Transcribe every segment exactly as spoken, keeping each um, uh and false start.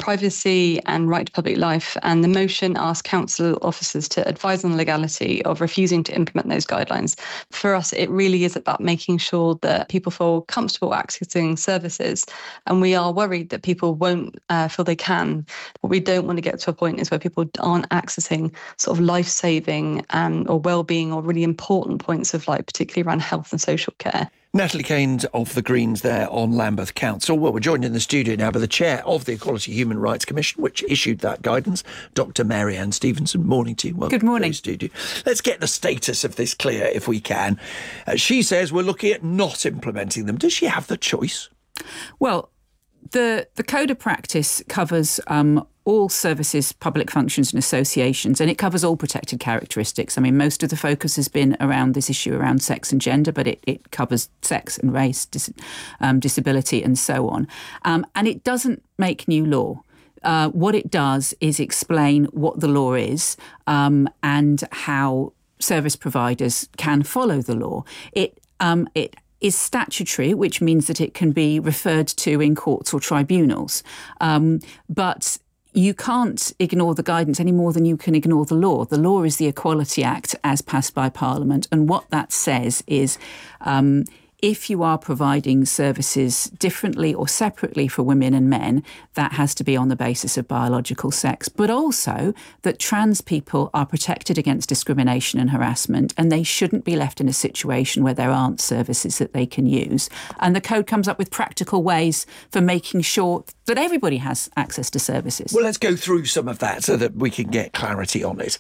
privacy and right to public life, and the motion asks council officers to advise on the legality of refusing to implement those guidelines. For us, it really is about making sure that people feel comfortable accessing services, and we are worried that people won't uh, feel they can. What we don't want to get to a point is where people aren't accessing sort of life-saving um, or well-being or really important points of life, particularly around health and social care. Natalie Keynes of the Greens there on Lambeth Council. Well, we're joined in the studio now by the chair of the Equality Human Rights Commission, which issued that guidance, Doctor Mary Ann Stevenson. Morning to you. Welcome Good morning. To the studio. Let's get the status of this clear if we can. Uh, she says we're looking at not implementing them. Does she have the choice? Well, the, the Code of Practice covers um, all services, public functions and associations, and it covers all protected characteristics. I mean, most of the focus has been around this issue around sex and gender, but it, it covers sex and race, dis, um, disability and so on. Um, and it doesn't make new law. Uh, what it does is explain what the law is um, and how service providers can follow the law. It um, it is statutory, which means that it can be referred to in courts or tribunals. Um, but you can't ignore the guidance any more than you can ignore the law. The law is the Equality Act as passed by Parliament. And what that says is um, if you are providing services differently or separately for women and men, that has to be on the basis of biological sex, but also that trans people are protected against discrimination and harassment, and they shouldn't be left in a situation where there aren't services that they can use. And the code comes up with practical ways for making sure that everybody has access to services. Well, let's go through some of that so that we can get clarity on it.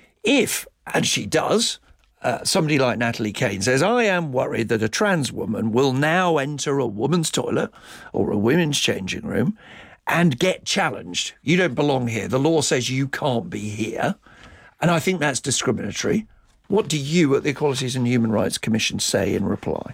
If, and she does, Uh, somebody like Natalie Keynes says, I am worried that a trans woman will now enter a woman's toilet or a women's changing room and get challenged. You don't belong here. The law says you can't be here. And I think that's discriminatory. What do you at the Equalities and Human Rights Commission say in reply?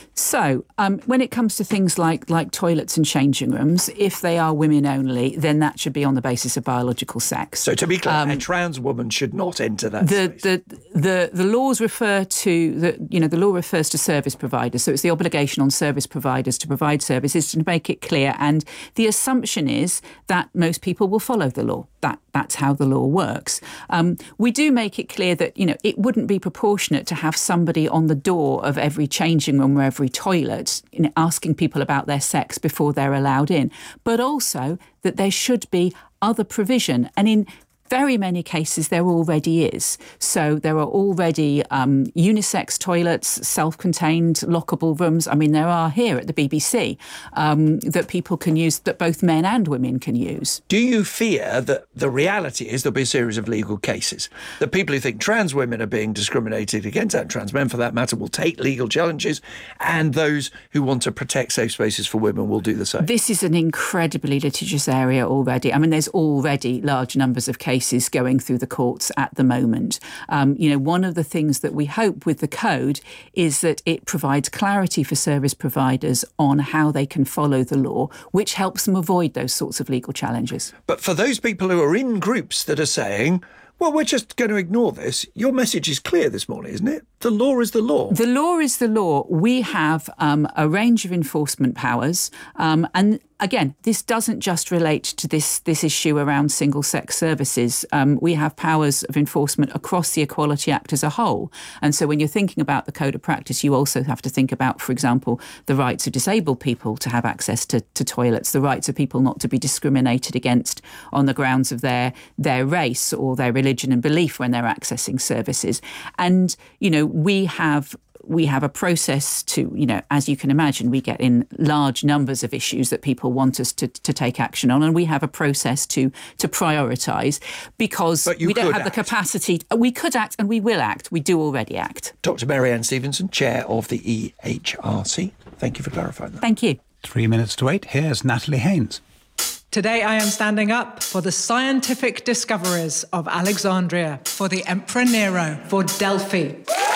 So um, when it comes to things like like toilets and changing rooms, if they are women only, then that should be on the basis of biological sex. So to be clear, um, a trans woman should not enter that the, space. The, the, the laws refer to, the, you know, the law refers to service providers. So it's the obligation on service providers to provide services to make it clear. And the assumption is that most people will follow the law. That That's how the law works. Um, we do make it clear that, you know, it wouldn't be proportionate to have somebody on the door of every changing room or every toilet, you know, asking people about their sex before they're allowed in, but also that there should be other provision. And in very many cases, there already is. So there are already um, unisex toilets, self-contained, lockable rooms. I mean, there are here at the B B C um, that people can use, that both men and women can use. Do you fear that the reality is there'll be a series of legal cases, that people who think trans women are being discriminated against, and trans men for that matter, will take legal challenges, and those who want to protect safe spaces for women will do the same? This is an incredibly litigious area already. I mean, there's already large numbers of cases cases going through the courts at the moment. Um, you know, one of the things that we hope with the code is that it provides clarity for service providers on how they can follow the law, which helps them avoid those sorts of legal challenges. But for those people who are in groups that are saying, well, we're just going to ignore this, your message is clear this morning, isn't it? The law is the law. The law is the law. We have um, a range of enforcement powers. Um, and again, this doesn't just relate to this, this issue around single-sex services. Um, we have powers of enforcement across the Equality Act as a whole. And so when you're thinking about the Code of Practice, you also have to think about, for example, the rights of disabled people to have access to, to toilets, the rights of people not to be discriminated against on the grounds of their, their race or their religion and belief when they're accessing services. And, you know, we have we have a process to, you know, as you can imagine, we get in large numbers of issues that people want us to, to take action on, and we have a process to to prioritise because we don't have act. the capacity. We could act and we will act. We do already act. Doctor Mary Ann Stevenson, Chair of the E H R C. Thank you for clarifying that. Thank you. Three minutes to eight. Here's Natalie Keynes. Today I am standing up for the scientific discoveries of Alexandria, for the Emperor Nero, for Delphi.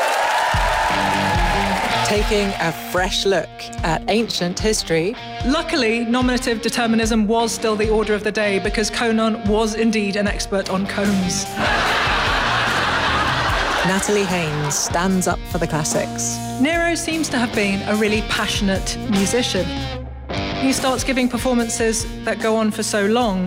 Taking a fresh look at ancient history. Luckily, nominative determinism was still the order of the day because Conan was indeed an expert on combs. Natalie Keynes stands up for the classics. Nero seems to have been a really passionate musician. He starts giving performances that go on for so long